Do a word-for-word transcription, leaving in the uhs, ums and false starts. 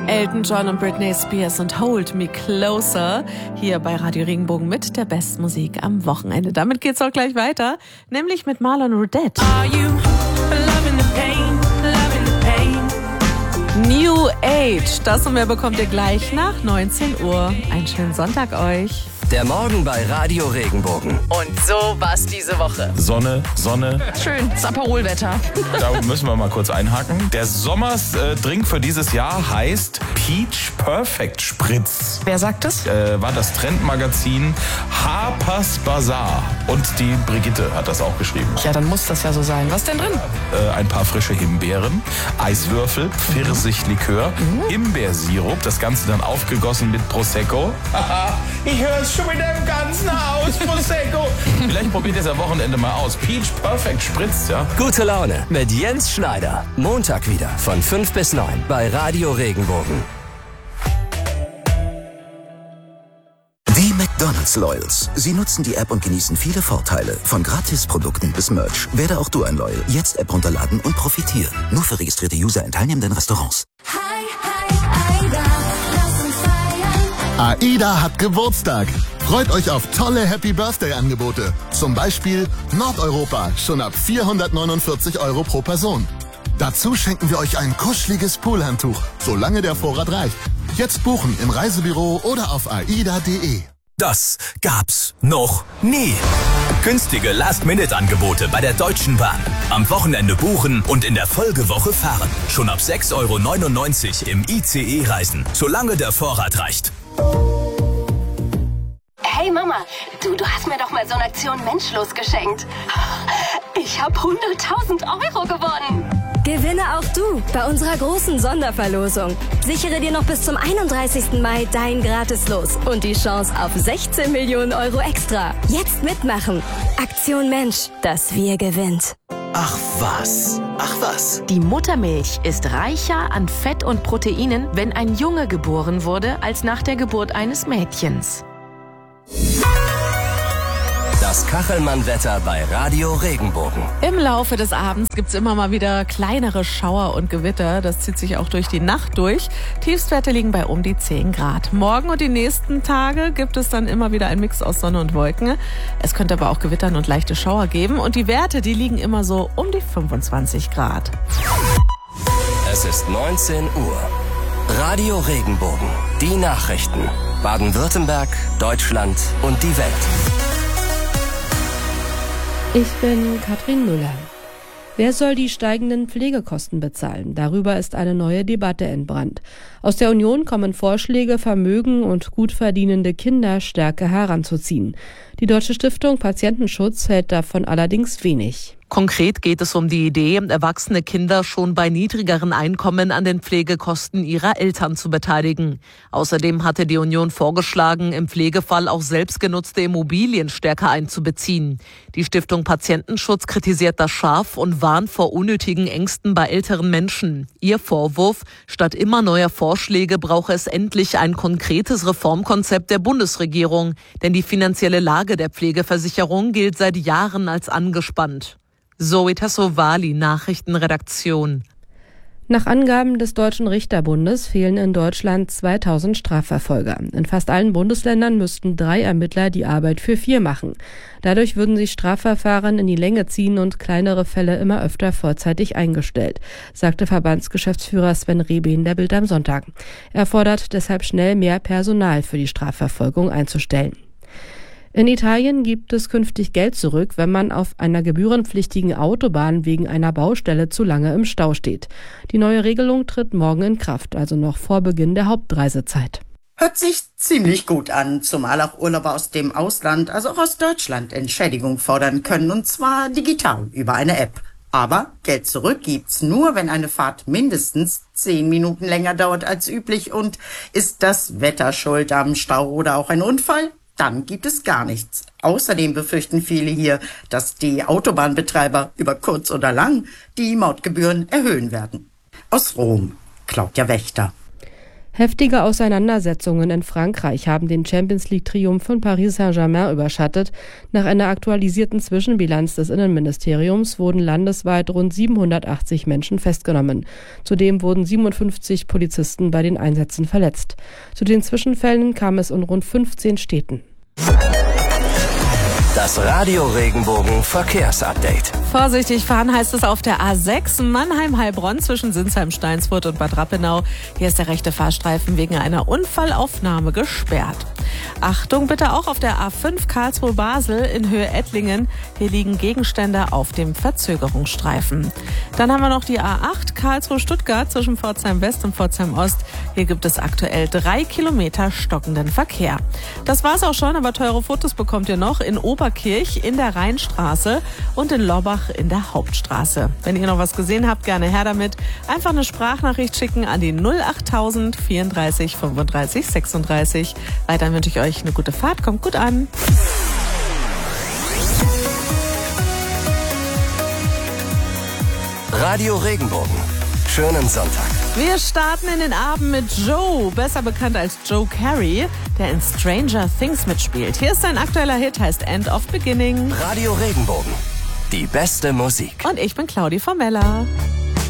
Elton John und Britney Spears und Hold Me Closer hier bei Radio Regenbogen mit der besten Musik am Wochenende. Damit geht's auch gleich weiter, nämlich mit Marlon Roudette. Are you loving the pain, loving the pain? New Age, das und mehr bekommt ihr gleich nach neunzehn Uhr. Einen schönen Sonntag euch. Der Morgen bei Radio Regenbogen. Und so war's diese Woche. Sonne, Sonne. Schön, das Aperolwetter. Da müssen wir mal kurz einhaken. Der Sommers-Drink für dieses Jahr heißt Peach Perfect Spritz. Wer sagt das? Äh, war das Trendmagazin Harper's Bazaar. Und die Brigitte hat das auch geschrieben. Ja, dann muss das ja so sein. Was denn drin? Äh, ein paar frische Himbeeren, Eiswürfel, Pfirsichlikör, mhm. Himbeersirup, das Ganze dann aufgegossen mit Prosecco. Haha, ich höre es schon wieder im ganzen Haus, Prosecco. Vielleicht probiert ihr es am Wochenende mal aus. Peach Perfect Spritz, ja. Gute Laune mit Jens Schneider. Montag wieder von fünf bis neun bei Radio Regenbogen. Die McDonald's Loyals. Sie nutzen die App und genießen viele Vorteile. Von Gratisprodukten bis Merch. Werde auch du ein Loyal. Jetzt App runterladen und profitieren. Nur für registrierte User in teilnehmenden Restaurants. Hi, hi, Aida. Lass uns feiern. AIDA hat Geburtstag. Freut euch auf tolle Happy Birthday Angebote. Zum Beispiel Nordeuropa, schon ab vierhundertneunundvierzig Euro pro Person. Dazu schenken wir euch ein kuscheliges Poolhandtuch, solange der Vorrat reicht. Jetzt buchen im Reisebüro oder auf aida punkt de. Das gab's noch nie. Günstige Last-Minute-Angebote bei der Deutschen Bahn. Am Wochenende buchen und in der Folgewoche fahren. Schon ab sechs Euro neunundneunzig im I C E reisen, solange der Vorrat reicht. Hey Mama, du, du hast mir doch mal so eine Aktion Menschlos geschenkt. Ich habe hunderttausend Euro gewonnen. Gewinne auch du bei unserer großen Sonderverlosung. Sichere dir noch bis zum einunddreißigsten Mai dein Gratislos und die Chance auf sechzehn Millionen Euro extra. Jetzt mitmachen. Aktion Mensch, das Wir gewinnt. Ach was, ach was. Die Muttermilch ist reicher an Fett und Proteinen, wenn ein Junge geboren wurde, als nach der Geburt eines Mädchens. Das Kachelmann-Wetter bei Radio Regenbogen. Im Laufe des Abends gibt's immer mal wieder kleinere Schauer und Gewitter. Das zieht sich auch durch die Nacht durch. Tiefstwerte liegen bei um die zehn Grad. Morgen und die nächsten Tage gibt es dann immer wieder ein Mix aus Sonne und Wolken. Es könnte aber auch Gewittern und leichte Schauer geben. Und die Werte, die liegen immer so um die fünfundzwanzig Grad. Es ist neunzehn Uhr. Radio Regenbogen. Die Nachrichten. Baden-Württemberg, Deutschland und die Welt. Ich bin Katrin Müller. Wer soll die steigenden Pflegekosten bezahlen? Darüber ist eine neue Debatte entbrannt. Aus der Union kommen Vorschläge, Vermögen und gut verdienende Kinder stärker heranzuziehen. Die Deutsche Stiftung Patientenschutz hält davon allerdings wenig. Konkret geht es um die Idee, erwachsene Kinder schon bei niedrigeren Einkommen an den Pflegekosten ihrer Eltern zu beteiligen. Außerdem hatte die Union vorgeschlagen, im Pflegefall auch selbstgenutzte Immobilien stärker einzubeziehen. Die Stiftung Patientenschutz kritisiert das scharf und warnt vor unnötigen Ängsten bei älteren Menschen. Ihr Vorwurf: Statt immer neuer Vorschläge brauche es endlich ein konkretes Reformkonzept der Bundesregierung. Denn die finanzielle Lage der Pflegeversicherung gilt seit Jahren als angespannt. Zoe Tassovali, Nachrichtenredaktion. Nach Angaben des Deutschen Richterbundes fehlen in Deutschland zweitausend Strafverfolger. In fast allen Bundesländern müssten drei Ermittler die Arbeit für vier machen. Dadurch würden sich Strafverfahren in die Länge ziehen und kleinere Fälle immer öfter vorzeitig eingestellt, sagte Verbandsgeschäftsführer Sven Rehbein der Bild am Sonntag. Er fordert deshalb schnell mehr Personal für die Strafverfolgung einzustellen. In Italien gibt es künftig Geld zurück, wenn man auf einer gebührenpflichtigen Autobahn wegen einer Baustelle zu lange im Stau steht. Die neue Regelung tritt morgen in Kraft, also noch vor Beginn der Hauptreisezeit. Hört sich ziemlich gut an, zumal auch Urlauber aus dem Ausland, also auch aus Deutschland, Entschädigung fordern können, und zwar digital über eine App. Aber Geld zurück gibt's nur, wenn eine Fahrt mindestens zehn Minuten länger dauert als üblich, und ist das Wetter schuld am Stau oder auch ein Unfall? Dann gibt es gar nichts. Außerdem befürchten viele hier, dass die Autobahnbetreiber über kurz oder lang die Mautgebühren erhöhen werden. Aus Rom, Claudia Wächter. Heftige Auseinandersetzungen in Frankreich haben den Champions-League-Triumph von Paris Saint-Germain überschattet. Nach einer aktualisierten Zwischenbilanz des Innenministeriums wurden landesweit rund siebenhundertachtzig Menschen festgenommen. Zudem wurden siebenundfünfzig Polizisten bei den Einsätzen verletzt. Zu den Zwischenfällen kam es in rund fünfzehn Städten. Das Radio Regenbogen Verkehrsupdate. Vorsichtig fahren heißt es auf der A sechs Mannheim-Heilbronn zwischen Sinsheim, Steinsfurt und Bad Rappenau. Hier ist der rechte Fahrstreifen wegen einer Unfallaufnahme gesperrt. Achtung bitte auch auf der A fünf Karlsruhe-Basel in Höhe Ettlingen. Hier liegen Gegenstände auf dem Verzögerungsstreifen. Dann haben wir noch die A acht Karlsruhe-Stuttgart zwischen Pforzheim West und Pforzheim Ost. Hier gibt es aktuell drei Kilometer stockenden Verkehr. Das war's auch schon, aber teure Fotos bekommt ihr noch in Oberkirch in der Rheinstraße und in Lorbach in der Hauptstraße. Wenn ihr noch was gesehen habt, gerne her damit. Einfach eine Sprachnachricht schicken an die null achttausend vierunddreißig fünfunddreißig sechsunddreißig. Weiter wünsche ich euch eine gute Fahrt. Kommt gut an. Radio Regenbogen. Schönen Sonntag. Wir starten in den Abend mit Joe, besser bekannt als Joe Carey, der in Stranger Things mitspielt. Hier ist sein aktueller Hit, heißt End of Beginning. Radio Regenbogen. Die beste Musik. Und ich bin Claudi Formella.